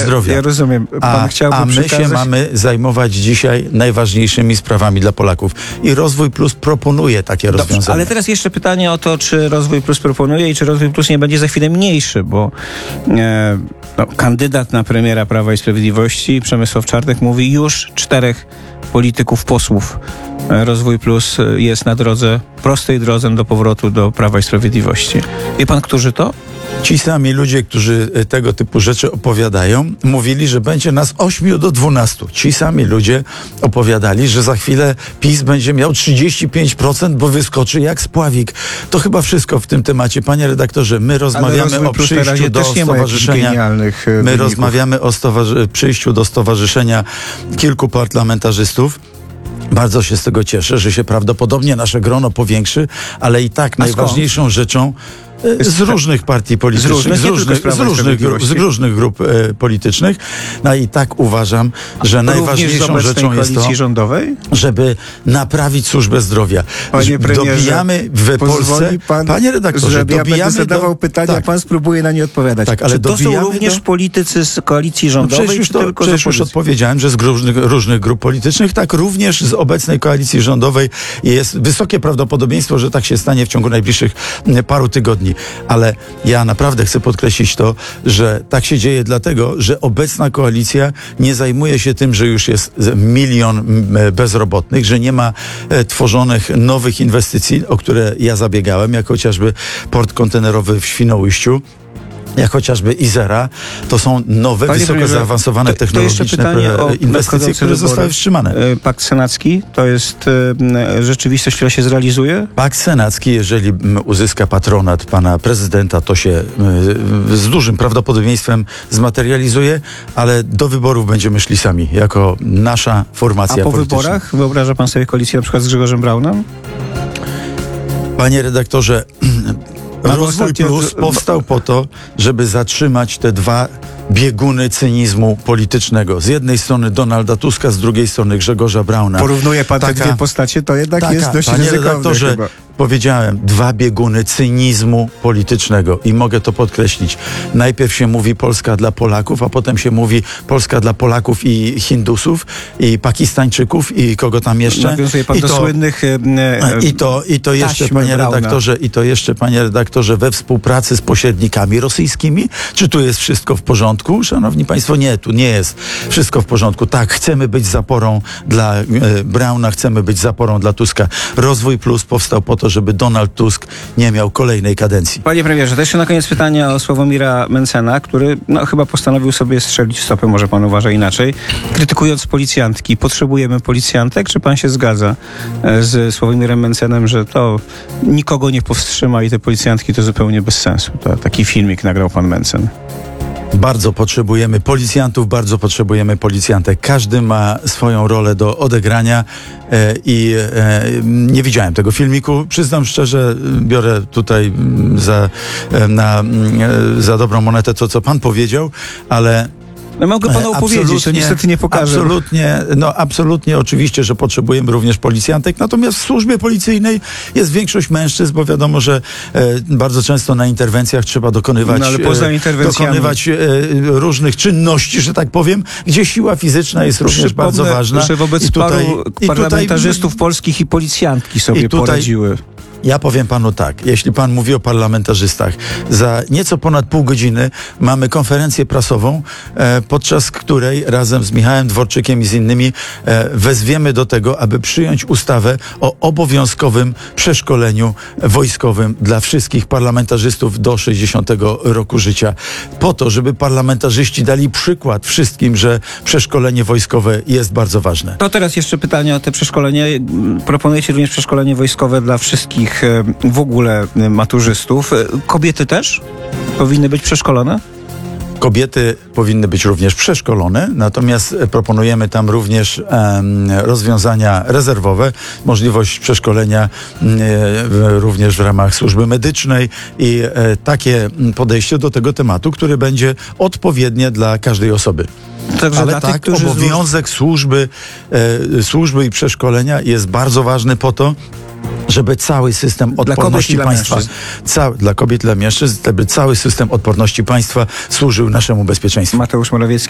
zdrowia. Ja rozumiem. Pan A my się mamy zajmować dzisiaj najważniejszymi sprawami dla Polaków. I Rozwój Plus proponuje takie rozwiązania. Ale teraz jeszcze pytanie o to, czy Rozwój Plus proponuje i czy Rozwój Plus nie będzie za chwilę mniejszy, bo kandydat na premiera Prawa i Sprawiedliwości, Przemysław Czarnek, mówi już 4 polityków, posłów. Rozwój Plus jest na prostej drodze do powrotu do Prawa i Sprawiedliwości. Wie pan, którzy to? Ci sami ludzie, którzy tego typu rzeczy opowiadają, mówili, że będzie nas 8 do 12. Ci sami ludzie opowiadali, że za chwilę PiS będzie miał 35%, bo wyskoczy jak spławik. To chyba wszystko w tym temacie. Panie redaktorze, my rozmawiamy o przyjściu do stowarzyszenia. My rozmawiamy o przyjściu do stowarzyszenia kilku parlamentarzystów. Bardzo się z tego cieszę, że się prawdopodobnie nasze grono powiększy, ale i tak najważniejszą rzeczą z różnych partii politycznych, z różnych grup politycznych. No i tak uważam, że najważniejszą rzeczą jest to, rządowej? żeby naprawić służbę zdrowia. Panie premierze, dobijamy w Polsce... Panie redaktorze, ja będę zadawał pytania, a pan spróbuje na nie odpowiadać. Tak, ale czy to są również politycy z koalicji rządowej, przecież już odpowiedziałem, że z różnych grup politycznych, tak również z obecnej koalicji rządowej jest wysokie prawdopodobieństwo, że tak się stanie w ciągu najbliższych paru tygodni. Ale ja naprawdę chcę podkreślić to, że tak się dzieje dlatego, że obecna koalicja nie zajmuje się tym, że już jest 1 milion bezrobotnych, że nie ma tworzonych nowych inwestycji, o które ja zabiegałem, jak chociażby port kontenerowy w Świnoujściu, jak chociażby Izera, to są nowe, wysoko zaawansowane technologiczne inwestycje, które zostały wstrzymane. Pakt senacki to jest rzeczywistość, która się zrealizuje? Pakt senacki, jeżeli uzyska patronat pana prezydenta, to się z dużym prawdopodobieństwem zmaterializuje, ale do wyborów będziemy szli sami, jako nasza formacja polityczna. A po wyborach wyobraża pan sobie koalicję na przykład z Grzegorzem Braunem? Panie redaktorze, Rozwój Plus powstał po to, żeby zatrzymać te 2 bieguny cynizmu politycznego. Z jednej strony Donalda Tuska, z drugiej strony Grzegorza Brauna. Porównuje pan te dwie postacie, to jednak jest dość ryzykowne chyba. Powiedziałem, 2 bieguny cynizmu politycznego i mogę to podkreślić. Najpierw się mówi Polska dla Polaków, a potem się mówi Polska dla Polaków i Hindusów, i Pakistańczyków, i kogo tam jeszcze. Nawiązuje pan do słynnych I to jeszcze, panie redaktorze, we współpracy z pośrednikami rosyjskimi. Czy tu jest wszystko w porządku? Szanowni państwo, nie, tu nie jest wszystko w porządku. Tak, chcemy być zaporą dla Brauna, chcemy być zaporą dla Tuska. Rozwój Plus powstał po to, żeby Donald Tusk nie miał kolejnej kadencji. Panie premierze, to jeszcze na koniec pytanie o Sławomira Mentzena, który chyba postanowił sobie strzelić w stopę, może pan uważa inaczej, krytykując policjantki. Potrzebujemy policjantek? Czy pan się zgadza z Sławomirem Mencenem, że to nikogo nie powstrzyma i te policjantki to zupełnie bez sensu? To taki filmik nagrał pan Mentzen. Bardzo potrzebujemy policjantów, bardzo potrzebujemy policjantek. Każdy ma swoją rolę do odegrania i nie widziałem tego filmiku. Przyznam szczerze, biorę tutaj za dobrą monetę to, co pan powiedział, ale mogę panu opowiedzieć, to niestety nie pokażę. Absolutnie, oczywiście, że potrzebujemy również policjantek, natomiast w służbie policyjnej jest większość mężczyzn, bo wiadomo, że bardzo często na interwencjach trzeba dokonywać różnych czynności, że tak powiem, gdzie siła fizyczna jest również bardzo ważna. Że wobec paru parlamentarzystów polskich i policjantki sobie poradziły. Ja powiem panu tak, jeśli pan mówi o parlamentarzystach, za nieco ponad pół godziny mamy konferencję prasową, podczas której razem z Michałem Dworczykiem i z innymi wezwiemy do tego, aby przyjąć ustawę o obowiązkowym przeszkoleniu wojskowym dla wszystkich parlamentarzystów do 60 roku życia. Po to, żeby parlamentarzyści dali przykład wszystkim, że przeszkolenie wojskowe jest bardzo ważne. To teraz jeszcze pytanie o te przeszkolenie. Proponujecie również przeszkolenie wojskowe dla wszystkich w ogóle maturzystów. Kobiety też powinny być przeszkolone? Kobiety powinny być również przeszkolone, natomiast proponujemy tam również rozwiązania rezerwowe, możliwość przeszkolenia również w ramach służby medycznej i takie podejście do tego tematu, które będzie odpowiednie dla każdej osoby. Także ale tak, obowiązek służby i przeszkolenia jest bardzo ważny po to, żeby cały system odporności państwa, dla kobiet i dla mężczyzn, żeby cały system odporności państwa służył naszemu bezpieczeństwu. Mateusz Morawiecki.